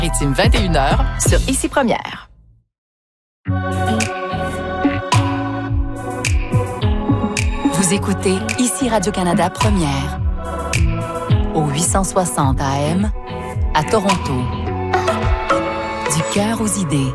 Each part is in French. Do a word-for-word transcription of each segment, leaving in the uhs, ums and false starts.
Maritime vingt et une heures sur Ici Première. Vous écoutez Ici Radio-Canada Première. Au huit cent soixante A M, à Toronto. Du cœur aux idées.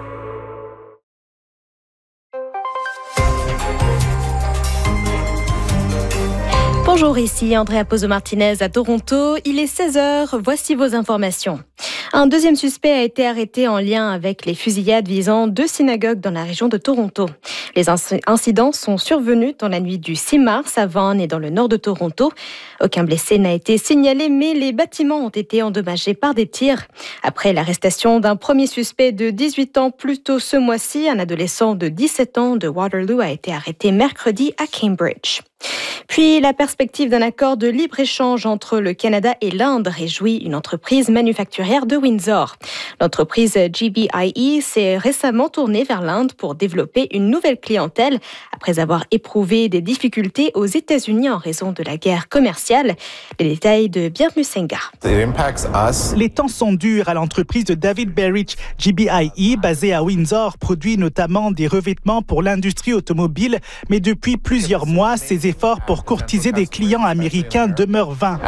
Bonjour, ici Andrea Pozo-Martinez à Toronto. Il est seize heures, voici vos informations. Un deuxième suspect a été arrêté en lien avec les fusillades visant deux synagogues dans la région de Toronto. Les incidents sont survenus dans la nuit du six mars à Vaughan et dans le nord de Toronto. Aucun blessé n'a été signalé, mais les bâtiments ont été endommagés par des tirs. Après l'arrestation d'un premier suspect de dix-huit ans plus tôt ce mois-ci, un adolescent de dix-sept ans de Waterloo a été arrêté mercredi à Cambridge. Puis, la perspective d'un accord de libre-échange entre le Canada et l'Inde réjouit une entreprise manufacturière de Windsor. L'entreprise G B I E s'est récemment tournée vers l'Inde pour développer une nouvelle clientèle après avoir éprouvé des difficultés aux États-Unis en raison de la guerre commerciale. Les détails de Bienvenue Senga. Les temps sont durs à l'entreprise de David Berridge. G B I E, basée à Windsor, produit notamment des revêtements pour l'industrie automobile, mais depuis plusieurs mois, ses efforts pour courtiser des clients américains demeurent vains.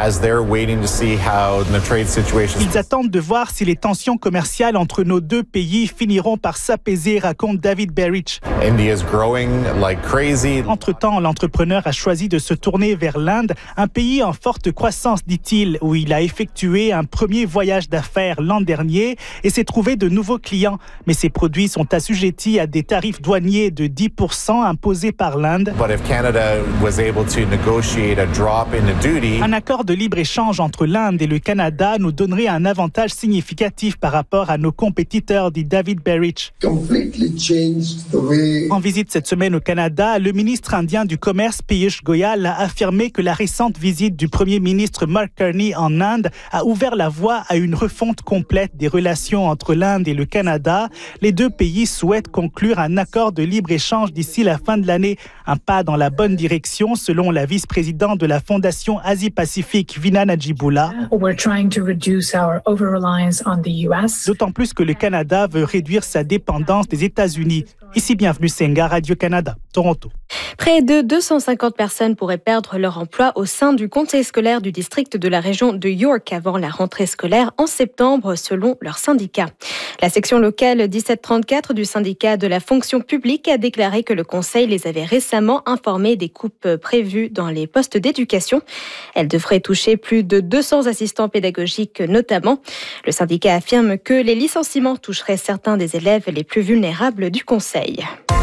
Ils attendent de voir si les tensions commerciales entre nos deux pays finiront par s'apaiser, raconte David Berridge. Entre-temps, l'entrepreneur a choisi de se tourner vers l'Inde, un pays en forte croissance, dit-il, où il a effectué un premier voyage d'affaires l'an dernier et s'est trouvé de nouveaux clients. Mais ses produits sont assujettis à des tarifs douaniers de dix pour cent imposés par l'Inde. Un accord de libre-échange entre l'Inde et le Canada nous donnerait un avantage significatif par rapport à nos compétiteurs, dit David Berridge. En visite cette semaine au Canada, le ministre indien du Commerce, Piyush Goyal, a affirmé que la récente visite du premier ministre Mark Carney en Inde a ouvert la voie à une refonte complète des relations entre l'Inde et le Canada. Les deux pays souhaitent conclure un accord de libre-échange d'ici la fin de l'année, un pas dans la bonne direction selon la vice-présidente de la Fondation Asie-Pacifique, Veena Najibullah. D'autant plus que le Canada veut réduire sa dépendance des États-Unis. Ici, Bienvenue Senga, Radio-Canada, Toronto. Près de deux cent cinquante personnes pourraient perdre leur emploi au sein du conseil scolaire du district de la région de York avant la rentrée scolaire en septembre, selon leur syndicat. La section locale dix-sept trente-quatre du syndicat de la fonction publique a déclaré que le conseil les avait récemment informés des coupes prévues dans les postes d'éducation. Elles devraient toucher plus de deux cents assistants pédagogiques notamment. Le syndicat affirme que les licenciements toucheraient certains des élèves les plus vulnérables du conseil.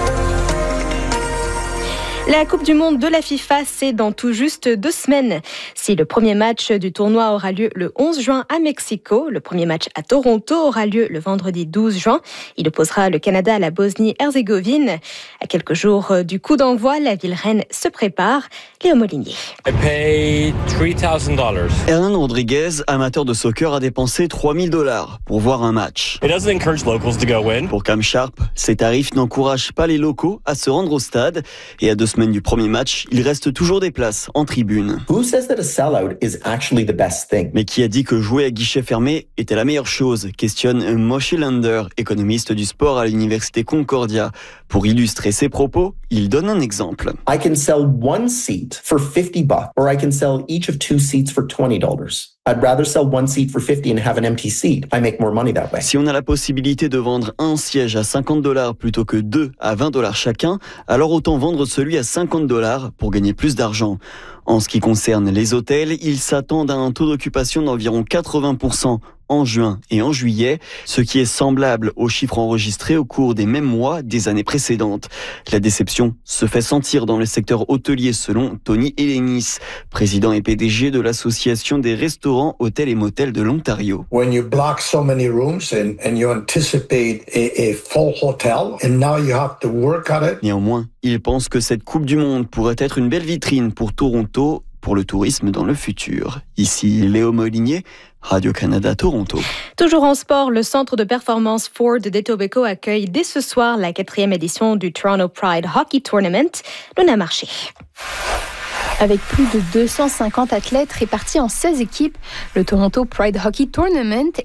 La Coupe du Monde de la FIFA, c'est dans tout juste deux semaines. Si le premier match du tournoi aura lieu le onze juin à Mexico, le premier match à Toronto aura lieu le vendredi douze juin. Il opposera le Canada à la Bosnie-Herzégovine. À quelques jours du coup d'envoi, la ville reine se prépare. Léo Molinier. I paid three thousand dollars. Hernan Rodriguez, amateur de soccer, a dépensé trois mille dollars pour voir un match. It doesn't encourage locals to go in. Pour Cam Sharp, ces tarifs n'encouragent pas les locaux à se rendre au stade. Et à deux semaines du premier match, il reste toujours des places en tribune. Who says that a sellout is actually the best thing? Mais qui a dit que jouer à guichet fermé était la meilleure chose? Questionne Moshe Lander, économiste du sport à l'université Concordia. Pour illustrer ses propos, il donne un exemple. I can sell one seat for fifty bucks, or I can sell each of two seats for twenty dollars. I'd rather sell one seat for fifty and have an empty seat. I make more money that way. Si on a la possibilité de vendre un siège à cinquante dollars plutôt que deux à vingt dollars chacun, alors autant vendre celui à cinquante dollars pour gagner plus d'argent. En ce qui concerne les hôtels, ils s'attendent à un taux d'occupation d'environ quatre-vingts pour cent en juin et en juillet, ce qui est semblable aux chiffres enregistrés au cours des mêmes mois des années précédentes. La déception se fait sentir dans le secteur hôtelier selon Tony Elenis, président et P D G de l'Association des restaurants, hôtels et motels de l'Ontario. When you block so many rooms and, and you anticipate a, a full hotel and now you have to work at it. Néanmoins, il pense que cette Coupe du Monde pourrait être une belle vitrine pour Toronto, pour le tourisme dans le futur. Ici Léo Molinier, Radio-Canada Toronto. Toujours en sport, le centre de performance Ford d'Etobicoke accueille dès ce soir la quatrième édition du Toronto Pride Hockey Tournament. Luna Marché. Avec plus de deux cent cinquante athlètes répartis en seize équipes, le Toronto Pride Hockey Tournament